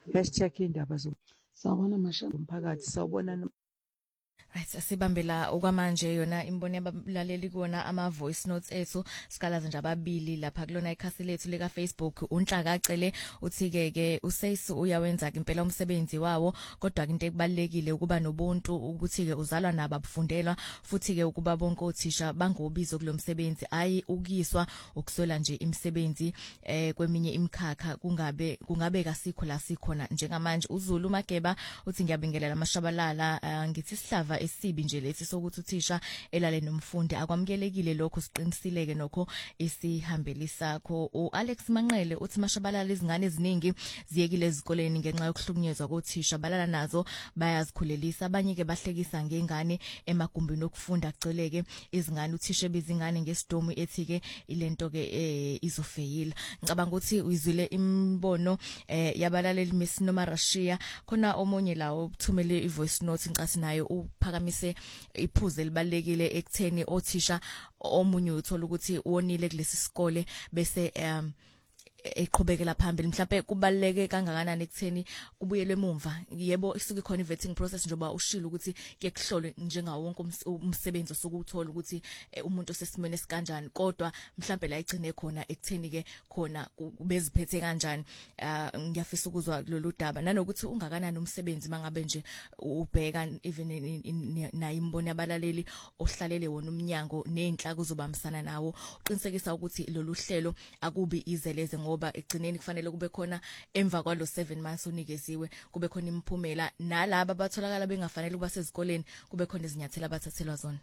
#indaba Sawubona Mashaba. zomphakathi. Sawubona. Right, sibambela okwamanje yona imbono yabalaleli kuona ama voice notes ethu sikalaza nje ababili lapha kulona ikhasi lethu lika Facebook. Unhlaka cele uthi ke uSayisu uyawenza impela umsebenzi wawo, kodwa into ekubalekile ukuba nobuntu, ukuthi ke uzalwa nabo abufundelwa, futhi ke ukuba bonke othisha bangobizo kulomsebenzi, ayi ukuyiswa ukuswela nje imisebenzi kweminye imikhakha, kungabe kasikho la sikhona njengamanje. uZulu Mageba uthi ngiyabingelela amashabalala, ngithi sihlava esibi nje lesi sokuthi uthisha elale nomfundi akwamukelekile lokho, siqinisileke nokho isihambeli sakho. uAlex Manqele uthi mashabalala izingane eziningi ziyekile ezikoleni ngenxa yokuhlukunyezwa kothisha, balala nazo bayazikhulelisa, abanye ke bahlekisa ngengane emagumbini okufunda kuceleke izingane, uthisha bezingane ngesidomu ethi ke ilento ke izofeyila. Ngicabanga ukuthi uyizwile imbono yabalaleli Miss Noma Russia. Khona omunye lawo uthumele ivoice note ngicasi nayo uphakamise iphuze libalekile ekutheni othisha omunye uthola ukuthi wonile kulesi sikole bese eqhubekela phambili. Mhlawumbe kubaleke kangakanani ekutheni kubuyelwe emumva? Yebo isuke khona vetting process njengoba ushilo ukuthi ke kuhlolwe njengawo wonke umsebenzi osukuthola ukuthi umuntu osesimene esikanjani, kodwa mhlawumbe la igcine khona ekutheni ke khona beziphethe kanjani. Ngiyafisa ukuzwa kulolu daba nanokuthi ungakanani umsebenzi mangabe nje ubheka even na imbono yabalaleli ohlalele wona umnyango nenhlaka uzobambisana nawo, uqinisekisa ukuthi lolu hlelo akubi izeleze, ngoba egcineni kufanele kube khona emva kwalo 7 months unikeziwe kube khona imphumela, nalabo abatholakala bengafanele kuba sezikoleni kube khona izinyathelo abathathelwa zona.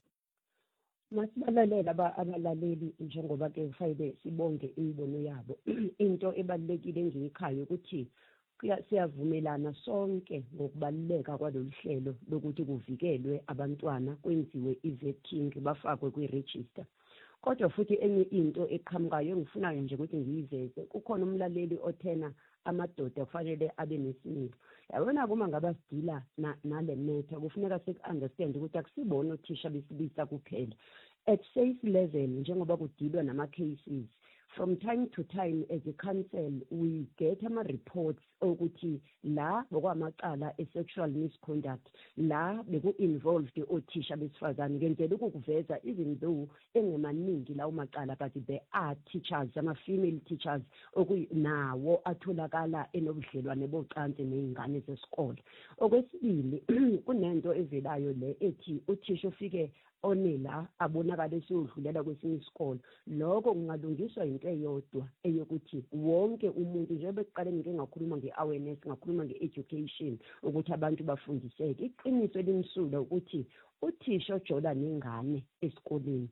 Masibalalela abalaleli njengoba ke kufanele sibonge imbono yabo. Into ebalekile ngiyikhaya ukuthi siyavumelana sonke ngokubaluleka kwalolu hlelo lokuthi kuvikelwe abantwana, kwenziwe i-vetting, bafakwe kwi-register. Kodwa futhi enye into eqhamukayo engifunayo nje ukuthi ngiyiveze, kukhona umlaleli othena amadoda kufanele abe nesineke. Yabona kuma ngaba sidila nale matter, kufuneka siku-understand ukuthi akusibona othisha besilisa kuphela. At safe level njengoba kudilwa nama-cases, from time to time as a council we get ama-reports ukuthi la bokwamacala e-sexual misconduct, la beku-involved othisha besifazane. Ngenzela ukuveza even though engemaningi lawo macala, but there are teachers, ama-female teachers okunawo atholakala enobudlelwane bocansi ney'ngane zesikole. Okwesibili, kunento evelayo le ethi uthisha ufike onela abonakala esiyodlulela kwesinye isikole. Lokho kungalungiswa into eyodwa eyokuthi wonke umuntu, njengoba ekuqaleni ngike ngakhuluma nge-awareness, ngakhuluma nge-education ukuthi abantu bafundiseke. Iqiniso elimsulwa ukuthi uthisha ojola nengane esikoleni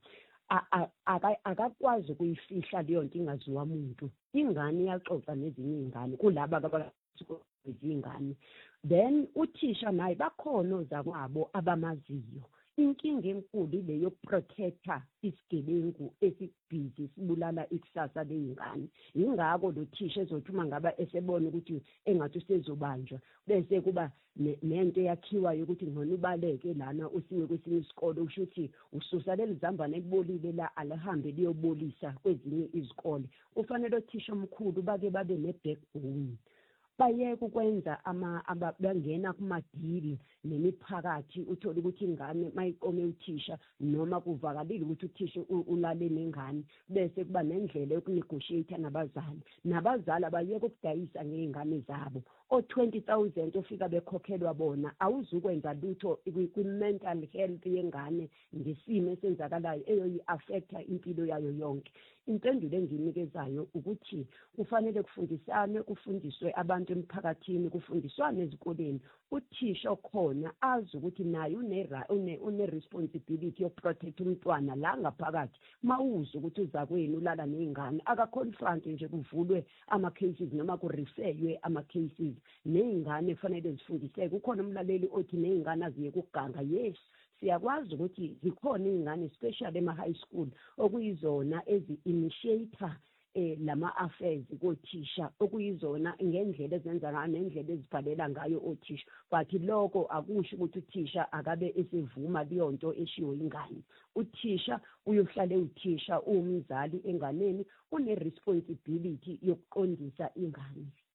akakwazi ukuyifihla leyo nto ingaziwa muntu. Ingane iyaxoxa nezinye iy'ngane kulaba izingane, then uthisha naye bakhona ozakwabo abamaziyo. Inkinga enkulu ile yokuprotecta isigebengu esibhizi sibulala ikusasa ley'ngane. Yingako lo thisha ezothi uma ngaba esebona ukuthi engathi usezobanjwa bese kuba nento eyakhiwayo ukuthi ngona ubaleke lana usiwe kwesinye isikole, usho ukuthi ususa leli zambane elibolile la alihambe liyobolisa kwezinye izikole. Ufanele othisha omkhulu bake babe ne-backbone, bayeke ukwenza bangena kumadili nemiphakathi, uthole ukuthi ingane mayiqome uthisha noma kuvakalile ukuthi uthisha ulale nengane, bese kuba nendlela yokunegotiate nabazali abayeke ukudayisa ngey'ngane zabo. O-20,000 ofika bekhokhelwa bona awuzukwenza lutho kwi-mental health yengane ngesimo esenzakalayo eyoyi-affecta impilo yayo yonke. Impendulo engiyinikezayo ukuthi kufanele kufundiswe abantu emphakathini, kufundiswane ezikoleni. Uthisha okhona azi ukuthi naye une-responsibility yokuprotect umntwana la ngaphakathi. Mawuze ukuthi uzakwenu ulala ney'ngane, akaconfront nje kuvulwe ama-cases noma kurifeywe ama-cases. Ney'ngane kufanele zifundiseke. Ukhona umlaleli othi ney'ngane aziye kuganga. Yes, siyakwazi ukuthi zikhona iy'ngane especially ema-high school okuyizona ezi-initiator lama-affairs kothisha, okuyizona ngendlela ezenza ngayo nendlela ezibhalela ngayo othisha. But lokho akusho ukuthi uthisha akabe esevuma leyo nto eshiwo ingane. Uthisha uyohlale uthisha, umzali enganeni une-responsibility yokuqondisa ingane.